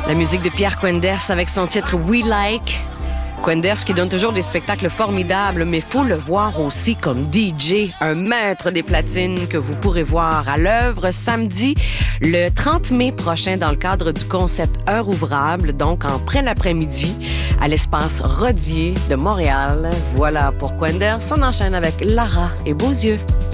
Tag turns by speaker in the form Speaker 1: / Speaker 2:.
Speaker 1: La musique de Pierre Quenders avec son titre We Like. Quenders qui donne toujours des spectacles formidables, mais faut le voir aussi comme DJ, un maître des platines que vous pourrez voir à l'œuvre samedi, le 30 mai prochain dans le cadre du concept Heure ouvrable, donc en plein après-midi, à l'espace Rodier de Montréal. Voilà pour Quenders. On enchaîne avec Lara et Beauzieux.